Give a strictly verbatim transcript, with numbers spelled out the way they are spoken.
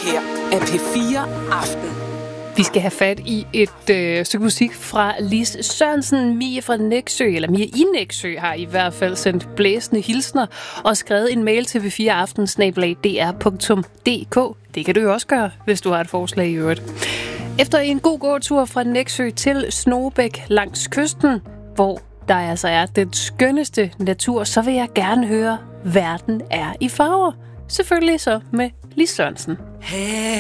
her er P fire Aften. Vi skal have fat i et øh, stykke musik fra Lis Sørensen. Mie fra Nexø, eller Mie i Nexø, har i hvert fald sendt blæsende hilsner og skrevet en mail til p fire aften snabel-a d r punktum d k. Det kan du jo også gøre, hvis du har et forslag i øvrigt. Efter en god gåtur fra Nexø til Snogebæk langs kysten, hvor der altså er den skønneste natur, så vil jeg gerne høre, verden er i farver. Selvfølgelig så med Lis Sørensen. Hey.